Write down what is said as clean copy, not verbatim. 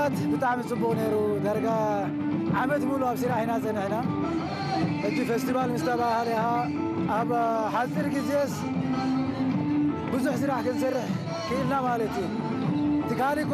درجات بتاع صبغ نيرو درجة عمد مولو أبصر هنا زنهنا هجي فستيفال مستبا عليها أبا حذر جزيس بزح سرح كنسرح كلنا مالتي تقالي